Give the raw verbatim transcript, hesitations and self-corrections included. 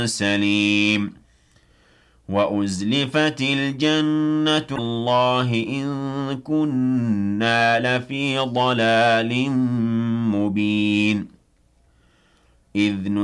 سليم وأزلفت الجنة الله إن كنا لفي ضلال مبين إذ